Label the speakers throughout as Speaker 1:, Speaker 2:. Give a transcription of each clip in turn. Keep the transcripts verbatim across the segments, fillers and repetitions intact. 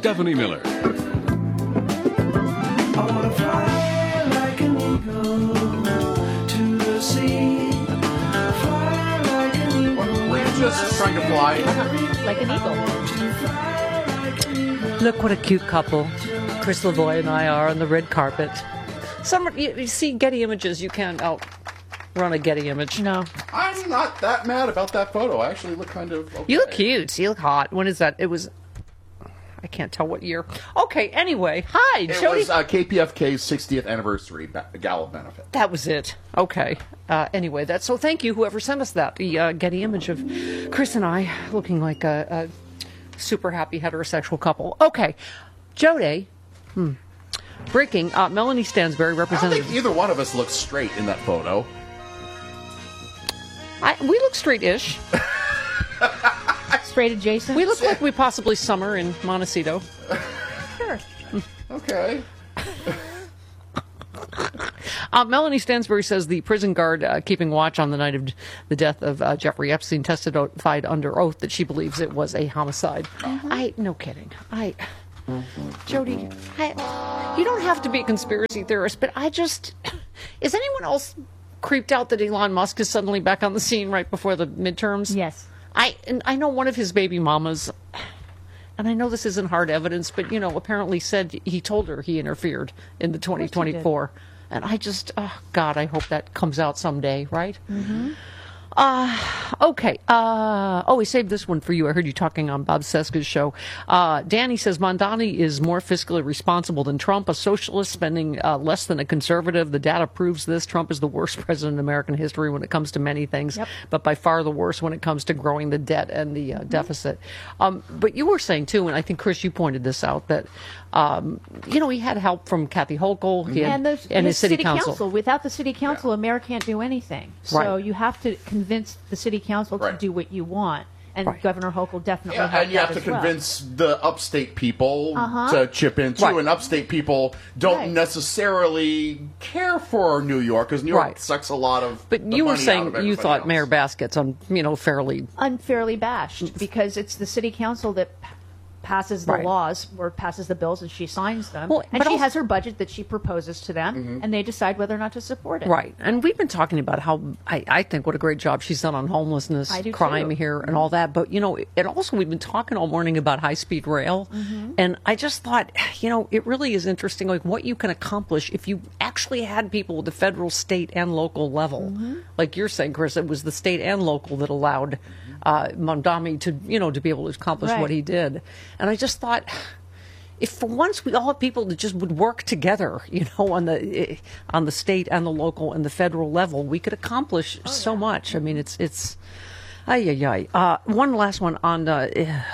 Speaker 1: Stephanie Miller.
Speaker 2: Just trying to fly
Speaker 3: like an eagle.
Speaker 4: Look what a cute couple Chris Lavoie and I are on the red carpet. Some you, you see Getty Images, you can't outrun a Getty image.
Speaker 3: No,
Speaker 2: I'm not that mad about that photo. I actually look kind of okay.
Speaker 4: You look cute. You look hot. When is that? It was. I can't tell what year. Okay. Anyway, hi,
Speaker 2: It
Speaker 4: Jody.
Speaker 2: was uh, K P F K's sixtieth anniversary ba- gala benefit.
Speaker 4: That was it. Okay. Uh, anyway, that's so. Thank you, whoever sent us that. The uh, Getty image of Chris and I looking like a, a super happy heterosexual couple. Okay, Jody. Hmm. Breaking. Uh, Melanie Stansbury,
Speaker 2: I don't
Speaker 4: representative.
Speaker 2: think either one of us looks straight in that photo.
Speaker 4: I, we look straight-ish.
Speaker 3: straight adjacent.
Speaker 4: We look like we possibly summer in Montecito.
Speaker 3: Sure.
Speaker 2: Okay.
Speaker 4: Uh, Melanie Stansbury says the prison guard uh, keeping watch on the night of the death of uh, Jeffrey Epstein testified under oath that she believes it was a homicide. Mm-hmm. I no kidding. I Jody, I, you don't have to be a conspiracy theorist, but I just is anyone else creeped out that Elon Musk is suddenly back on the scene right before the midterms?
Speaker 3: Yes.
Speaker 4: I and I know one of his baby mamas. And I know this isn't hard evidence, but, you know, apparently said he told her he interfered in the twenty twenty-four. And I just, oh, God, I hope that comes out someday, right? Mm-hmm. Uh, okay. Uh, oh, we saved this one for you. I heard you talking on Bob Seska's show. Uh, Danny says Mondani is more fiscally responsible than Trump, a socialist spending uh, less than a conservative. The data proves this. Trump is the worst president in American history when it comes to many things, yep. but by far the worst when it comes to growing the debt and the uh, mm-hmm. deficit. Um, but you were saying, too, and I think, Chris, you pointed this out, that, um, you know, he had help from Kathy Hochul
Speaker 3: mm-hmm.
Speaker 4: had,
Speaker 3: and, the,
Speaker 4: and
Speaker 3: his,
Speaker 4: his city,
Speaker 3: city
Speaker 4: council.
Speaker 3: council. Without the city council,
Speaker 2: yeah.
Speaker 3: America can't do anything. So
Speaker 4: right.
Speaker 3: you have to convince the city council
Speaker 2: right.
Speaker 3: to do what you want. And
Speaker 4: right.
Speaker 3: Governor Hochul definitely
Speaker 2: yeah,
Speaker 3: had
Speaker 2: and you have to
Speaker 3: as well.
Speaker 2: convince the upstate people
Speaker 3: uh-huh.
Speaker 2: to chip in too.
Speaker 4: Right.
Speaker 2: And upstate people don't
Speaker 3: right.
Speaker 2: necessarily care for New York because New York
Speaker 4: right.
Speaker 2: sucks a lot of.
Speaker 4: But
Speaker 2: the
Speaker 4: you were
Speaker 2: money out
Speaker 4: saying
Speaker 2: of
Speaker 4: you thought
Speaker 2: else.
Speaker 4: Mayor Baskett's on, you know, fairly
Speaker 3: unfairly bashed because it's the city council that passes the
Speaker 4: right.
Speaker 3: laws or passes the bills and she signs them.
Speaker 4: Well,
Speaker 3: and she
Speaker 4: also,
Speaker 3: has her budget that she proposes to them mm-hmm. and they decide whether or not to support it.
Speaker 4: Right. And we've been talking about how I, I think what a great job she's done on homelessness, crime
Speaker 3: too.
Speaker 4: here and all that. But, you know, and also we've been talking all morning about high-speed rail. Mm-hmm. And I just thought, you know, it really is interesting, like what you can accomplish if you actually had people at the federal, state, and local level. Mm-hmm. Like you're saying, Chris, it was the state and local that allowed uh, Mondami to, you know, to be able to accomplish
Speaker 3: right.
Speaker 4: what he did. And I just thought, if for once we all have people that just would work together, you know, on the on the state and the local and the federal level, we could accomplish oh, so yeah. much. I mean, it's it's, ay ay ay. Uh, one last one on uh,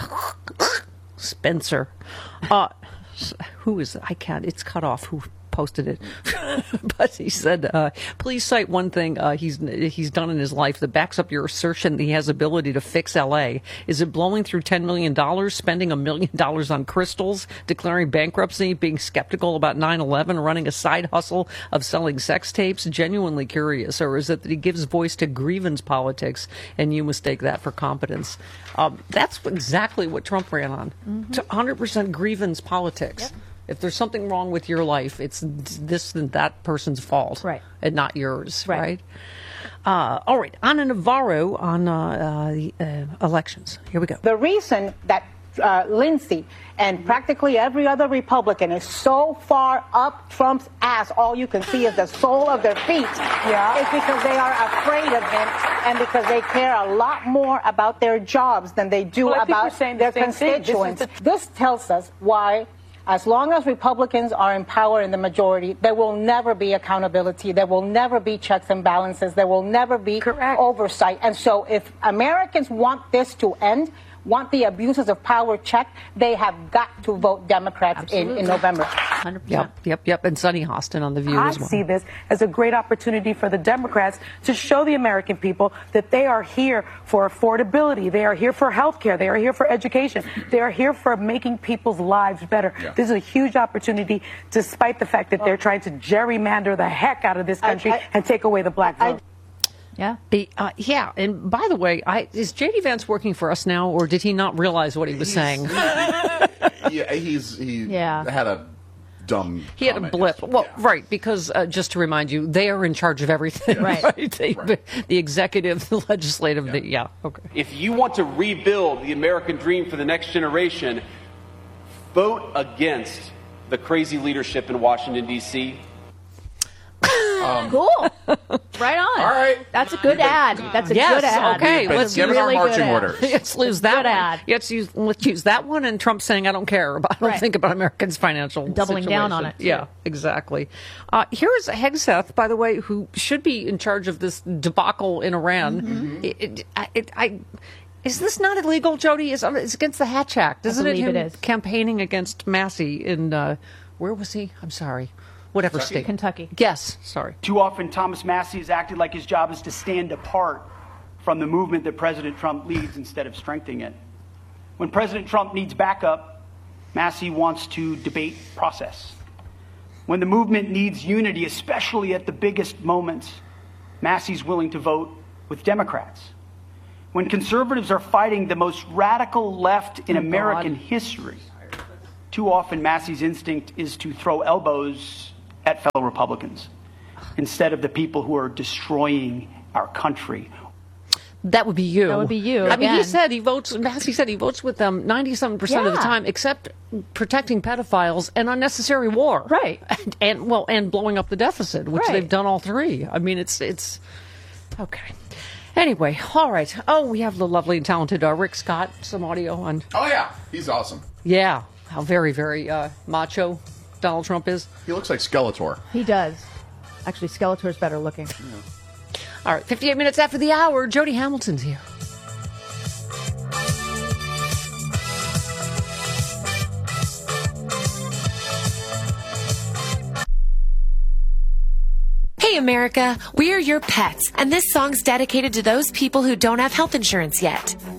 Speaker 4: Spencer. Uh, who is I can't. It's cut off. Who posted it? But he said, uh, please cite one thing uh, he's he's done in his life that backs up your assertion that he has ability to fix L A. Is it blowing through ten million dollars, spending a million dollars on crystals, declaring bankruptcy, being skeptical about nine eleven, running a side hustle of selling sex tapes? Genuinely curious. Or is it that he gives voice to grievance politics and you mistake that for competence? Um, that's exactly what Trump ran on. Mm-hmm. one hundred percent grievance politics. Yep. If there's something wrong with your life, it's this and that person's fault,
Speaker 3: right,
Speaker 4: and not yours,
Speaker 3: right?
Speaker 4: right? Uh, all right, Ana Navarro on uh, uh, the uh, elections. Here we go.
Speaker 5: The reason that uh, Lindsey and practically every other Republican is so far up Trump's ass, all you can see is the sole of their feet, yeah. is because they are afraid of him and because they care a lot more about their jobs than they do
Speaker 6: well,
Speaker 5: about their
Speaker 6: the
Speaker 5: constituents.
Speaker 6: This,
Speaker 5: the... this tells us why. As long as Republicans are in power in the majority, there will never be accountability. There will never be checks and balances. There will never be Correct. oversight. And so if Americans want this to end, want the abuses of power checked, they have got to vote Democrats in, in November.
Speaker 3: one hundred percent.
Speaker 4: Yep, yep, yep. And Sunny Hostin on The View
Speaker 6: I
Speaker 4: as well.
Speaker 6: see this as a great opportunity for the Democrats to show the American people that they are here for affordability. They are here for health care. They are here for education. They are here for making people's lives better. Yeah. This is a huge opportunity, despite the fact that they're trying to gerrymander the heck out of this country I, I, and take away the black vote. I,
Speaker 3: Yeah.
Speaker 4: The, uh, yeah. And by the way, I, is J D Vance working for us now, or did he not realize what he was
Speaker 2: he's,
Speaker 4: saying?
Speaker 2: yeah, he's he
Speaker 3: Yeah.
Speaker 2: had a dumb.
Speaker 4: He had a
Speaker 2: comment
Speaker 4: blip.
Speaker 2: yesterday.
Speaker 4: Well,
Speaker 2: Yeah.
Speaker 4: right, because uh, just to remind you, they are in charge of everything.
Speaker 3: Right.
Speaker 4: They-
Speaker 2: Right.
Speaker 4: The executive, the legislative, the, yeah, okay.
Speaker 1: If you want to rebuild the American dream for the next generation, vote against the crazy leadership in Washington, D C
Speaker 3: Cool. Right on.
Speaker 2: All right.
Speaker 3: That's a good ad. That's a
Speaker 4: Yes,
Speaker 3: good ad.
Speaker 4: okay,
Speaker 3: That's a
Speaker 4: let's
Speaker 2: give us our
Speaker 3: really good
Speaker 2: marching
Speaker 3: ad.
Speaker 2: orders.
Speaker 4: Let's lose that
Speaker 3: Good
Speaker 4: one.
Speaker 3: ad.
Speaker 4: Let's use, let's use that one and Trump saying, I don't care about, I don't
Speaker 3: Right.
Speaker 4: think about Americans' financial
Speaker 3: Doubling down on
Speaker 4: situation."
Speaker 3: it, too.
Speaker 4: Yeah, exactly. Uh, here is Hegseth, by the way, who should be in charge of this debacle in Iran.
Speaker 3: Mm-hmm.
Speaker 4: It, it, I, it, I, is this not illegal, Jody? It's, it's against the Hatch Act, isn't it?
Speaker 3: believe
Speaker 4: Him
Speaker 3: it is.
Speaker 4: campaigning against Massey in, uh, where was he? I'm sorry. Whatever state.
Speaker 3: Kentucky.
Speaker 4: Yes, sorry.
Speaker 7: Too often, Thomas Massey has acted like his job is to stand apart from the movement that President Trump leads instead of strengthening it. When President Trump needs backup, Massey wants to debate process. When the movement needs unity, especially at the biggest moments, Massey's willing to vote with Democrats. When conservatives are fighting the most radical left in
Speaker 3: Oh,
Speaker 7: American
Speaker 3: God.
Speaker 7: history, too often Massey's instinct is to throw elbows at fellow Republicans instead of the people who are destroying our country.
Speaker 4: That would be you.
Speaker 3: That would be you,
Speaker 4: I mean, he
Speaker 3: again.
Speaker 4: said he votes. Massey said he votes with them ninety-seven percent of the
Speaker 3: Yeah.
Speaker 4: time, except protecting pedophiles and unnecessary war.
Speaker 3: Right.
Speaker 4: And, and well, and blowing up the deficit, which
Speaker 3: Right.
Speaker 4: they've done all three. I mean, it's it's okay. Anyway, all right. Oh, we have the lovely and talented uh, Rick Scott. Some audio on.
Speaker 2: Oh yeah, he's awesome.
Speaker 4: Yeah, how very very uh, macho Donald Trump is.
Speaker 2: He looks like Skeletor.
Speaker 3: He does. Actually, Skeletor's better looking.
Speaker 4: All right, fifty-eight minutes after the hour, Jody Hamilton's here.
Speaker 8: Hey America, we are your pets, and this song's dedicated to those people who don't have health insurance yet.